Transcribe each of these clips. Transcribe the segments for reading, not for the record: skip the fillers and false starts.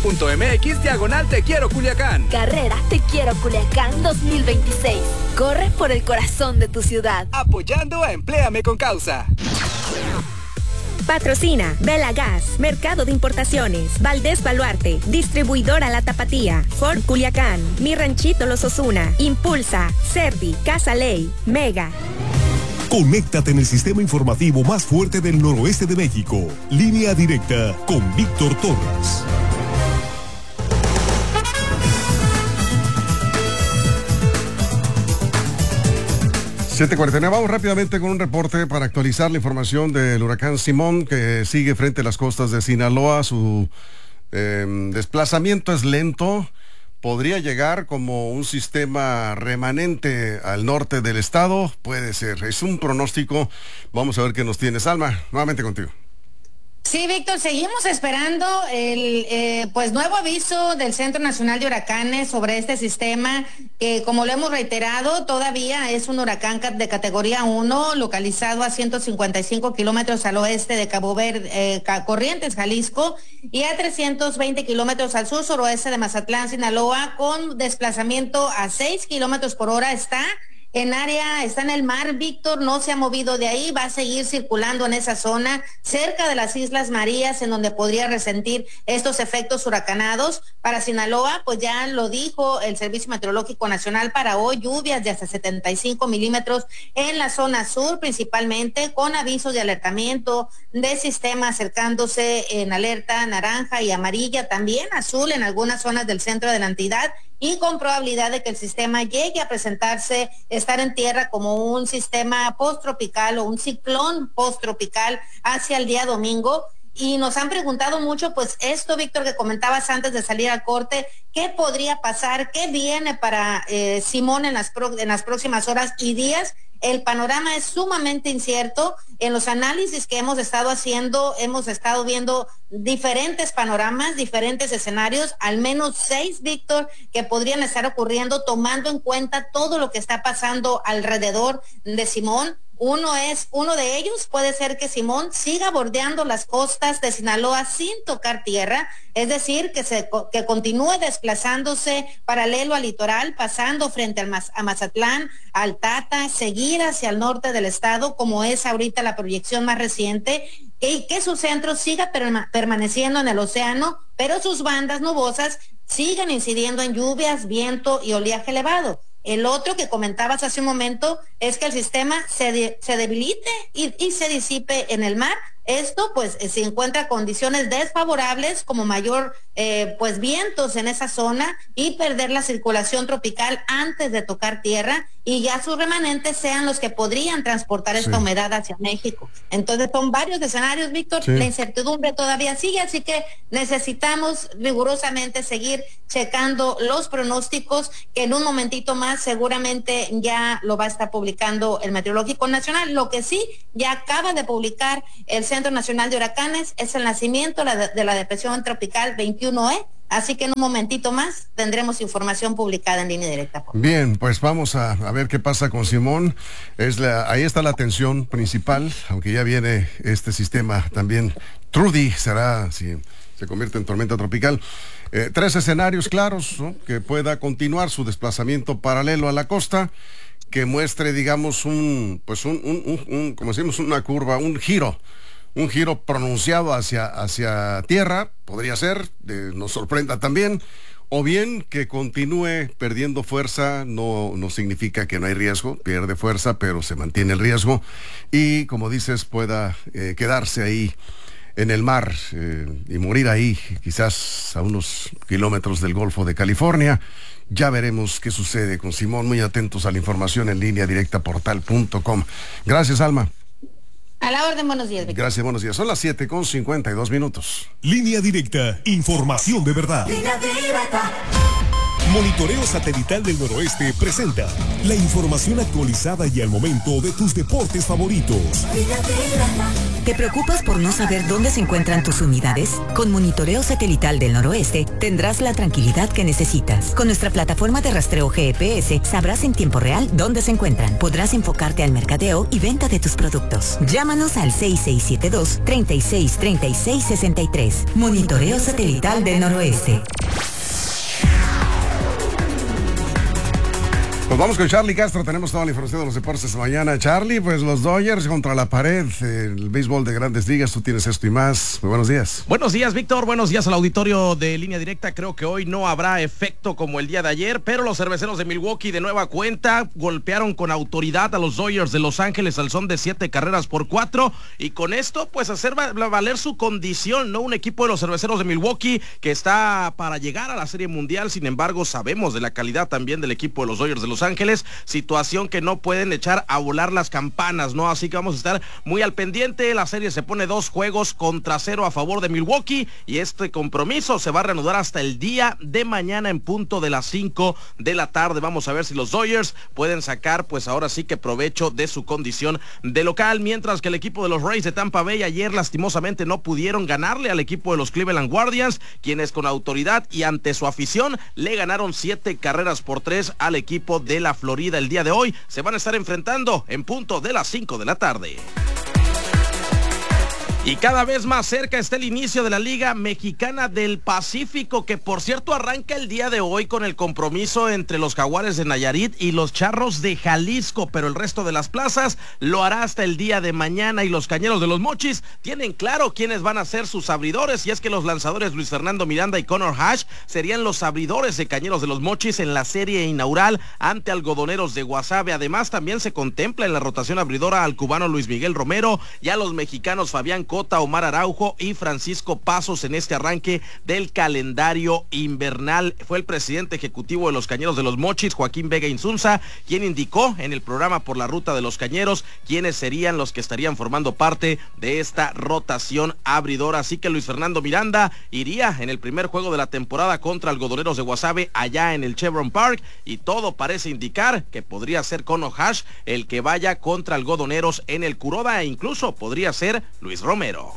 liga.mx/Te Quiero Culiacán. Carrera Te Quiero Culiacán 2026. Corre por el corazón de tu ciudad. Apoyando a Empléame con Causa. Patrocina Vela Gas, Mercado de Importaciones, Valdés Baluarte, Distribuidora La Tapatía, Ford Culiacán, Mi Ranchito Los Osuna, Impulsa, Cerdi, Casa Ley, Mega. Conéctate en el sistema informativo más fuerte del noroeste de México. Línea directa con Víctor Torres. 7:49, vamos rápidamente con un reporte para actualizar la información del huracán Simón, que sigue frente a las costas de Sinaloa. Su desplazamiento es lento, podría llegar como un sistema remanente al norte del estado, puede ser, es un pronóstico. Vamos a ver qué nos tienes. Alma, nuevamente contigo. Sí, Víctor, seguimos esperando el nuevo aviso del Centro Nacional de Huracanes sobre este sistema, que como lo hemos reiterado, todavía es un huracán de categoría 1, localizado a 155 kilómetros al oeste de Cabo Verde, Corrientes, Jalisco, y a 320 kilómetros al sur-suroeste de Mazatlán, Sinaloa, con desplazamiento a 6 kilómetros por hora. Está en el mar, Víctor, no se ha movido de ahí, va a seguir circulando en esa zona, cerca de las Islas Marías, en donde podría resentir estos efectos huracanados. Para Sinaloa, pues ya lo dijo el Servicio Meteorológico Nacional para hoy, lluvias de hasta 75 milímetros en la zona sur, principalmente, con avisos de alertamiento de sistema acercándose en alerta naranja y amarilla, también azul en algunas zonas del centro de la entidad, y con probabilidad de que el sistema llegue a presentarse, estar en tierra como un sistema posttropical o un ciclón posttropical hacia el día domingo. Y nos han preguntado mucho, pues esto, Víctor, que comentabas antes de salir al corte, ¿qué podría pasar? ¿Qué viene para Simón en las próximas horas y días? El panorama es sumamente incierto. En los análisis que hemos estado haciendo, hemos estado viendo diferentes panoramas, diferentes escenarios, al menos 6, Víctor, que podrían estar ocurriendo tomando en cuenta todo lo que está pasando alrededor de Simón. Uno de ellos puede ser que Simón siga bordeando las costas de Sinaloa sin tocar tierra, es decir, que continúe desplazándose paralelo al litoral, pasando frente a Mazatlán, al Tata, seguir hacia el norte del estado, como es ahorita la proyección más reciente, y que su centro siga permaneciendo en el océano, pero sus bandas nubosas sigan incidiendo en lluvias, viento y oleaje elevado. El otro que comentabas hace un momento es que el sistema se debilite y se disipe en el mar. Esto pues se encuentra condiciones desfavorables como mayor vientos en esa zona y perder la circulación tropical antes de tocar tierra, y ya sus remanentes sean los que podrían transportar esta humedad hacia México. Entonces son varios escenarios, Víctor, la incertidumbre todavía sigue, así que necesitamos rigurosamente seguir checando los pronósticos, que en un momentito más seguramente ya lo va a estar publicando el Meteorológico Nacional. Lo que sí ya acaba de publicar el Centro Nacional de Huracanes es el nacimiento de la depresión tropical 21E, así que en un momentito más tendremos información publicada en línea directa. Bien, pues vamos a ver qué pasa con Simón. Ahí está la tensión principal, aunque ya viene este sistema también. Trudy será, si se convierte en tormenta tropical. 3 escenarios claros, ¿no? Que pueda continuar su desplazamiento paralelo a la costa, que muestre, digamos, como decimos, una curva, un giro pronunciado hacia tierra, podría ser, nos sorprenda también, o bien que continúe perdiendo fuerza. No significa que no hay riesgo, pierde fuerza, pero se mantiene el riesgo, y como dices, pueda quedarse ahí en el mar y morir ahí, quizás a unos kilómetros del Golfo de California. Ya veremos qué sucede con Simón. Muy atentos a la información en línea directa portal.com. Gracias, Alma. A la orden, buenos días, Víctor. Gracias, buenos días. Son las 7:52. Línea directa, información de verdad. Línea directa. Monitoreo Satelital del Noroeste presenta la información actualizada y al momento de tus deportes favoritos. ¿Te preocupas por no saber dónde se encuentran tus unidades? Con Monitoreo Satelital del Noroeste tendrás la tranquilidad que necesitas. Con nuestra plataforma de rastreo GPS sabrás en tiempo real dónde se encuentran. Podrás enfocarte al mercadeo y venta de tus productos. Llámanos al 6672-363663. Monitoreo Satelital del Noroeste. Pues vamos con Charlie Castro, tenemos toda la información de los deportes esta mañana. Charlie, pues los Dodgers contra la pared, el béisbol de Grandes Ligas, tú tienes esto y más. Muy buenos días. Buenos días, Víctor, buenos días al auditorio de Línea Directa. Creo que hoy no habrá efecto como el día de ayer, pero los cerveceros de Milwaukee de nueva cuenta golpearon con autoridad a los Dodgers de Los Ángeles al son de 7-4, y con esto pues hacer valer su condición, ¿no? Un equipo de los cerveceros de Milwaukee que está para llegar a la Serie Mundial. Sin embargo, sabemos de la calidad también del equipo de los Dodgers de Los Ángeles, situación que no pueden echar a volar las campanas, ¿no? Así que vamos a estar muy al pendiente. La serie se pone 2-0 a favor de Milwaukee, y este compromiso se va a reanudar hasta el día de mañana en punto de las 5 de la tarde. Vamos a ver si los Dodgers pueden sacar pues ahora sí que provecho de su condición de local, mientras que el equipo de los Rays de Tampa Bay ayer lastimosamente no pudieron ganarle al equipo de los Cleveland Guardians, quienes con autoridad y ante su afición le ganaron 7-3 al equipo de la Florida. El día de hoy se van a estar enfrentando en punto de las 5 de la tarde. Y cada vez más cerca está el inicio de la Liga Mexicana del Pacífico, que por cierto arranca el día de hoy con el compromiso entre los Jaguares de Nayarit y los Charros de Jalisco, pero el resto de las plazas lo hará hasta el día de mañana, y los Cañeros de los Mochis tienen claro quiénes van a ser sus abridores, y es que los lanzadores Luis Fernando Miranda y Connor Hash serían los abridores de Cañeros de los Mochis en la serie inaugural ante Algodoneros de Guasave. Además, también se contempla en la rotación abridora al cubano Luis Miguel Romero y a los mexicanos Fabián Cota, Omar Araujo y Francisco Pasos en este arranque del calendario invernal. Fue el presidente ejecutivo de los Cañeros de los Mochis, Joaquín Vega Insunza, quien indicó en el programa Por la Ruta de los Cañeros quiénes serían los que estarían formando parte de esta rotación abridora. Así que Luis Fernando Miranda iría en el primer juego de la temporada contra Algodoneros de Guasave allá en el Chevron Park, y todo parece indicar que podría ser Connor Hash el que vaya contra Algodoneros en el Kuroda, e incluso podría ser Luis Romero.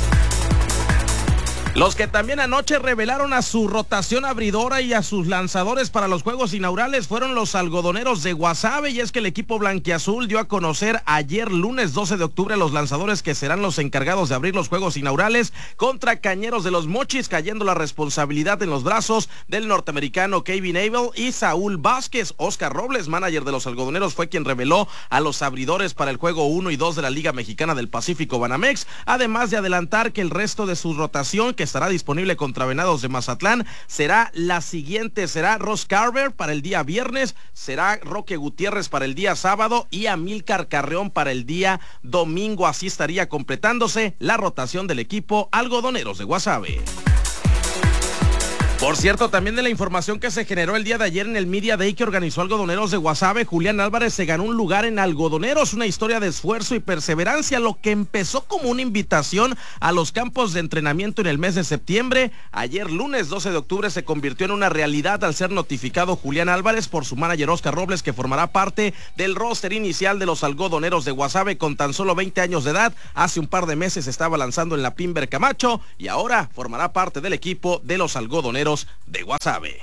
Los que también anoche revelaron a su rotación abridora y a sus lanzadores para los juegos inaugurales fueron los Algodoneros de Guasave, y es que el equipo blanquiazul dio a conocer ayer lunes 12 de octubre los lanzadores que serán los encargados de abrir los juegos inaugurales contra Cañeros de los Mochis, cayendo la responsabilidad en los brazos del norteamericano Kevin Abel y Saúl Vázquez. Oscar Robles, manager de los Algodoneros, fue quien reveló a los abridores para el juego 1 y 2 de la Liga Mexicana del Pacífico Banamex, además de adelantar que el resto de su rotación, que estará disponible contra Venados de Mazatlán, será la siguiente: será Ross Carver para el día viernes, será Roque Gutiérrez para el día sábado y Amílcar Carreón para el día domingo. Así estaría completándose la rotación del equipo Algodoneros de Guasave. Por cierto, también de la información que se generó el día de ayer en el Media Day que organizó Algodoneros de Guasave, Julián Álvarez se ganó un lugar en Algodoneros, una historia de esfuerzo y perseverancia, lo que empezó como una invitación a los campos de entrenamiento en el mes de septiembre. Ayer lunes 12 de octubre se convirtió en una realidad al ser notificado Julián Álvarez por su manager Oscar Robles, que formará parte del roster inicial de los Algodoneros de Guasave con tan solo 20 años de edad. Hace un par de meses estaba lanzando en la Pimber Camacho y ahora formará parte del equipo de los Algodoneros de Guasave.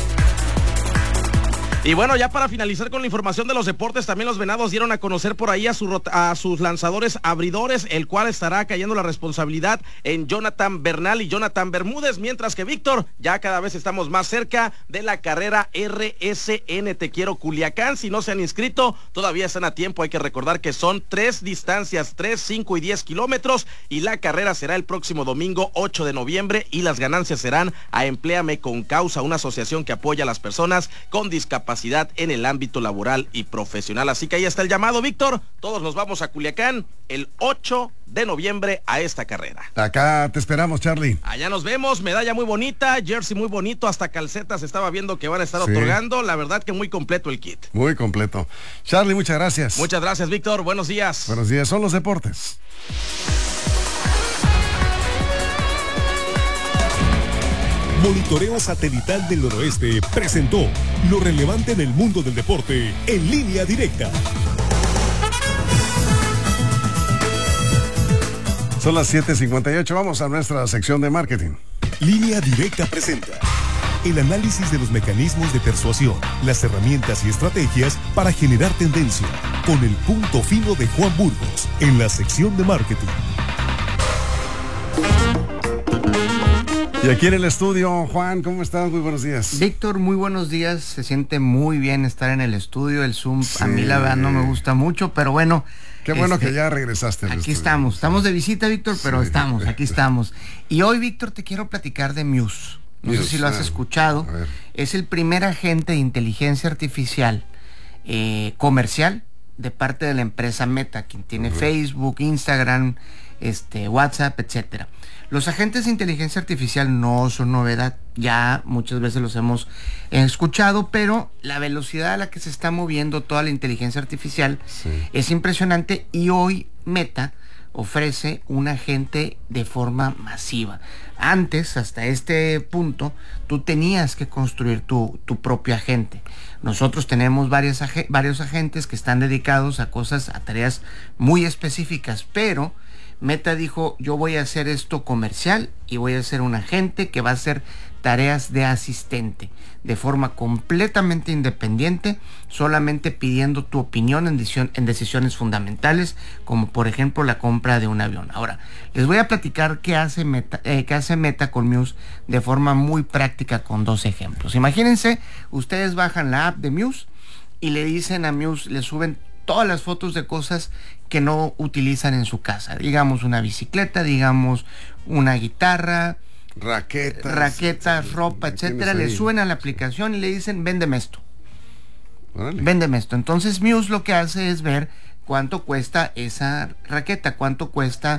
Y bueno, ya para finalizar con la información de los deportes, también los Venados dieron a conocer por ahí a sus lanzadores abridores, el cual estará cayendo la responsabilidad en Jonathan Bernal y Jonathan Bermúdez, mientras que Víctor, ya cada vez estamos más cerca de la carrera RSN Te Quiero Culiacán. Si no se han inscrito, todavía están a tiempo. Hay que recordar que son 3 distancias, 3, 5 y 10 kilómetros, y la carrera será el próximo domingo 8 de noviembre, y las ganancias serán a Empléame con Causa, una asociación que apoya a las personas con discapacidad en el ámbito laboral y profesional. Así que ahí está el llamado, Víctor. Todos nos vamos a Culiacán el 8 de noviembre a esta carrera. Acá te esperamos, Charlie. Allá nos vemos, medalla muy bonita, jersey muy bonito, hasta calcetas estaba viendo que van a estar otorgando. La verdad que muy completo el kit. Muy completo. Charlie, muchas gracias. Muchas gracias, Víctor. Buenos días. Buenos días, son los deportes. Monitoreo Satelital del Noroeste presentó lo relevante en el mundo del deporte en Línea Directa. Son las 7:58, vamos a nuestra sección de marketing. Línea Directa presenta el análisis de los mecanismos de persuasión, las herramientas y estrategias para generar tendencia, con el punto fino de Juan Burgos, en la sección de marketing. Y aquí en el estudio, Juan, ¿cómo estás? Muy buenos días. Víctor, muy buenos días. Se siente muy bien estar en el estudio. El Zoom, sí, a mí la verdad no me gusta mucho, pero bueno. Qué bueno que ya regresaste. Aquí estamos de visita, Víctor, pero sí, aquí estamos. Y hoy, Víctor, te quiero platicar de Muse. No sé si lo has escuchado. Es el primer agente de inteligencia artificial comercial de parte de la empresa Meta, quien tiene Facebook, Instagram, WhatsApp, etcétera. Los agentes de inteligencia artificial no son novedad, ya muchas veces los hemos escuchado, pero la velocidad a la que se está moviendo toda la inteligencia artificial es impresionante, y hoy Meta ofrece un agente de forma masiva. Antes, hasta este punto, tú tenías que construir tu propio agente. Nosotros tenemos varios agentes que están dedicados a tareas muy específicas, pero Meta dijo, yo voy a hacer esto comercial y voy a hacer un agente que va a hacer tareas de asistente de forma completamente independiente, solamente pidiendo tu opinión en decisiones fundamentales, como por ejemplo la compra de un avión. Ahora, les voy a platicar qué hace Meta con Muse de forma muy práctica con dos ejemplos. Imagínense, ustedes bajan la app de Muse y le dicen a Muse, le suben todas las fotos de cosas que no utilizan en su casa, digamos una bicicleta, digamos una guitarra, raquetas, ropa, etcétera. Le suben a la aplicación y le dicen, véndeme esto. Véndeme esto. Entonces Muse lo que hace es ver cuánto cuesta esa raqueta, cuánto cuesta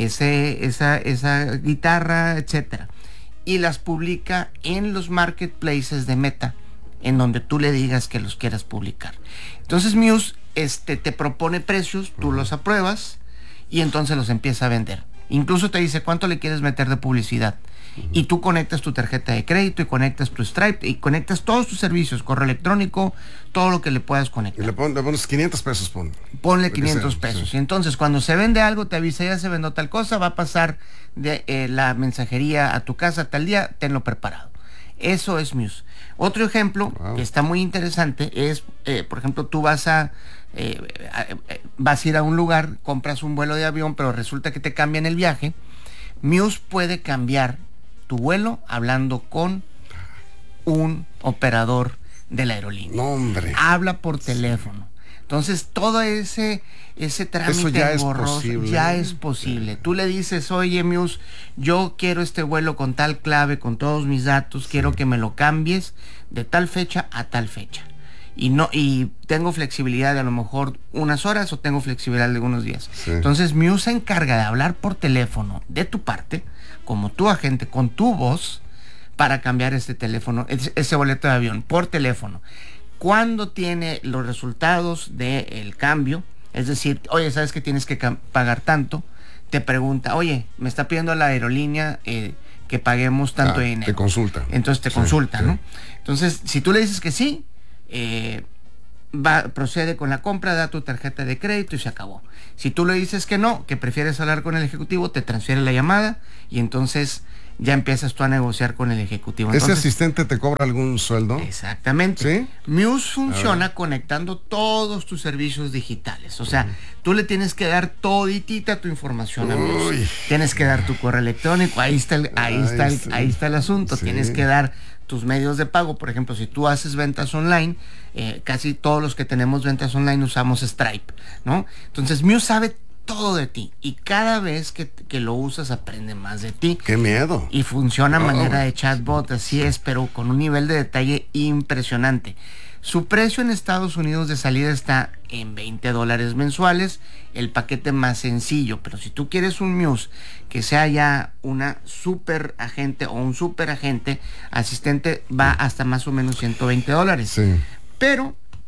esa guitarra, etcétera, y las publica en los marketplaces de Meta, en donde tú le digas que los quieras publicar. Entonces Muse te propone precios, tú los apruebas y entonces los empieza a vender. Incluso te dice cuánto le quieres meter de publicidad. Y tú conectas tu tarjeta de crédito y conectas tu Stripe y conectas todos tus servicios, correo electrónico, todo lo que le puedas conectar. Y le pones 500 pesos, ponle 500 pesos. Sí. Y entonces cuando se vende algo, te avisa, ya se vendió tal cosa, va a pasar de la mensajería a tu casa tal día, tenlo preparado. Eso es Muse. Otro ejemplo que está muy interesante es, por ejemplo, tú vas a ir a un lugar, compras un vuelo de avión, pero resulta que te cambian el viaje. Muse puede cambiar tu vuelo hablando con un operador de la aerolínea. No, hombre. Habla por teléfono. Entonces, todo ese trámite ya es posible. Tú le dices, oye, Muse, yo quiero este vuelo con tal clave, con todos mis datos, quiero que me lo cambies de tal fecha a tal fecha. Y tengo flexibilidad de a lo mejor unas horas o tengo flexibilidad de unos días. Entonces Muse se encarga de hablar por teléfono de tu parte, como tu agente, con tu voz, para cambiar ese boleto de avión por teléfono. Cuando tiene los resultados del cambio, es decir, oye, ¿sabes que tienes que pagar tanto? Te pregunta, oye, me está pidiendo la aerolínea que paguemos tanto dinero. Te consulta. Entonces te consulta, ¿no? Entonces, si tú le dices que sí, procede con la compra, da tu tarjeta de crédito y se acabó. Si tú le dices que no, que prefieres hablar con el ejecutivo, te transfiere la llamada y entonces ya empiezas tú a negociar con el ejecutivo. Entonces, ¿ese asistente te cobra algún sueldo? Exactamente. ¿Sí? Muse funciona conectando todos tus servicios digitales. O sea, tú le tienes que dar toditita tu información a Muse. Tienes que dar tu correo electrónico, ahí está el asunto. Sí. Tienes que dar tus medios de pago. Por ejemplo, si tú haces ventas online, casi todos los que tenemos ventas online usamos Stripe, ¿no? Entonces Muse sabe todo de ti y cada vez que lo usas aprende más de ti. ¡Qué miedo! Y funciona a manera de chatbot, así es, pero con un nivel de detalle impresionante. Su precio en Estados Unidos de salida está en $20 mensuales, el paquete más sencillo, pero si tú quieres un Muse que sea ya una super agente o un super agente asistente, va hasta más o menos $120. Sí. Pero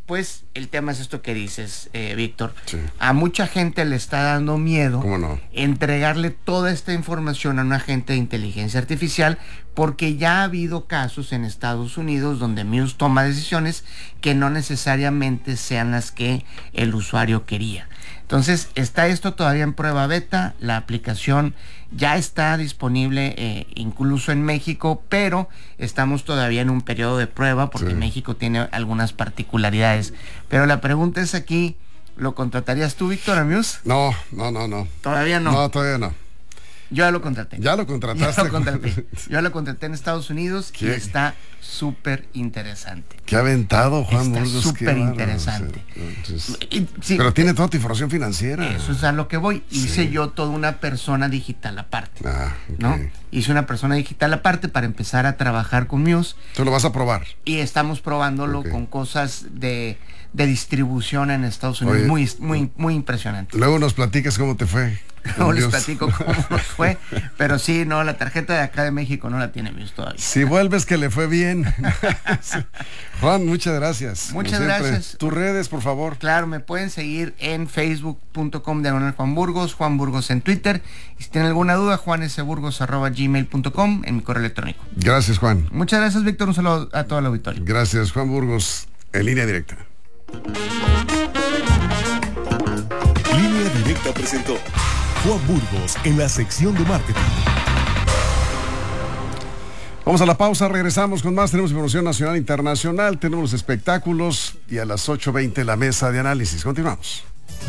pues el tema es esto que dices, Víctor. Sí. A mucha gente le está dando miedo entregarle toda esta información a un agente de inteligencia artificial, porque ya ha habido casos en Estados Unidos donde Muse toma decisiones que no necesariamente sean las que el usuario quería. Entonces, está esto todavía en prueba beta, la aplicación ya está disponible incluso en México, pero estamos todavía en un periodo de prueba porque México tiene algunas particularidades. Pero la pregunta es aquí, ¿lo contratarías tú, Víctor, a Muse? No. ¿Todavía no? No, todavía no. Yo ya lo contraté. ¿Ya lo contrataste? Yo lo contraté en Estados Unidos y está súper interesante. Qué aventado, Juan Burgos. Súper interesante. Pero tiene toda tu información financiera. Eso es a lo que voy. Hice yo toda una persona digital aparte. ¿No? Hice una persona digital aparte para empezar a trabajar con Muse. ¿Tú lo vas a probar? Y estamos probándolo con cosas de distribución en Estados Unidos. Oye, muy impresionante. Luego nos platicas cómo te fue. No les platico cómo nos fue, pero sí, no, la tarjeta de acá de México no la tiene Muse todavía. Si vuelves que le fue bien. Juan, muchas gracias. Muchas gracias. Tus redes, por favor. Claro, me pueden seguir en facebook.com/Juan Burgos, Juan Burgos en Twitter. Y si tienen alguna duda, juanesburgos@gmail.com en mi correo electrónico. Gracias, Juan. Muchas gracias, Víctor. Un saludo a todo el auditorio. Gracias, Juan Burgos, en Línea Directa. Línea Directa presentó Juan Burgos en la sección de marketing. Vamos a la pausa, regresamos con más. Tenemos información nacional e internacional, tenemos los espectáculos y a las 8:20 la mesa de análisis. Continuamos.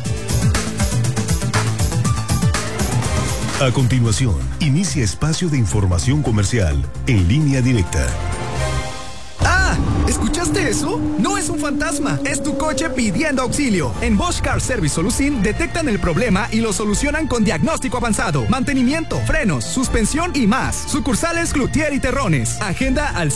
A continuación, inicia espacio de información comercial en Línea Directa. ¿Escuchaste eso? No es un fantasma, es tu coche pidiendo auxilio. En Bosch Car Service Solution detectan el problema y lo solucionan con diagnóstico avanzado, mantenimiento, frenos, suspensión y más. Sucursales Cloutier y Terrones. Agenda al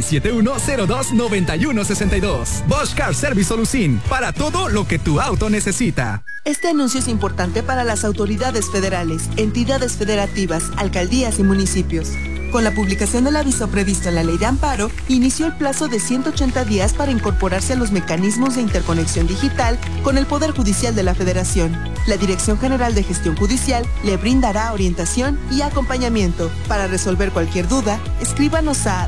6671-029162. Bosch Car Service Solution, para todo lo que tu auto necesita. Este anuncio es importante para las autoridades federales, entidades federativas, alcaldías y municipios. Con la publicación del aviso previsto en la Ley de Amparo, inició el plazo de 180 días para incorporarse a los mecanismos de interconexión digital con el Poder Judicial de la Federación. La Dirección General de Gestión Judicial le brindará orientación y acompañamiento. Para resolver cualquier duda, escríbanos a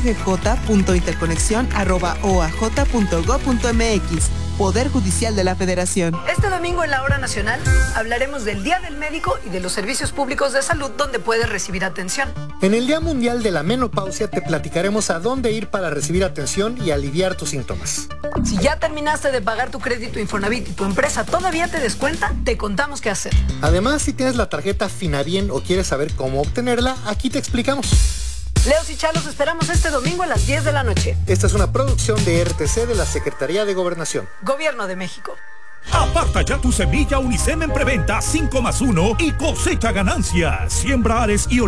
dggj.interconexion@oaj.gov.mx. Poder Judicial de la Federación. Este domingo en la Hora Nacional hablaremos del Día del Médico y de los servicios públicos de salud donde puedes recibir atención. En el Día Mundial de la Menopausia te platicaremos a dónde ir para recibir atención y aliviar tus síntomas. Si ya terminaste de pagar tu crédito Infonavit y tu empresa todavía te descuenta, te contamos qué hacer. Además, si tienes la tarjeta Finabien o quieres saber cómo obtenerla, aquí te explicamos. Leos y Chalos, esperamos este domingo a las 10 de la noche. Esta es una producción de RTC de la Secretaría de Gobernación. Gobierno de México. Aparta ya tu semilla Unicem en preventa 5+1 y cosecha ganancias. Siembra Ares y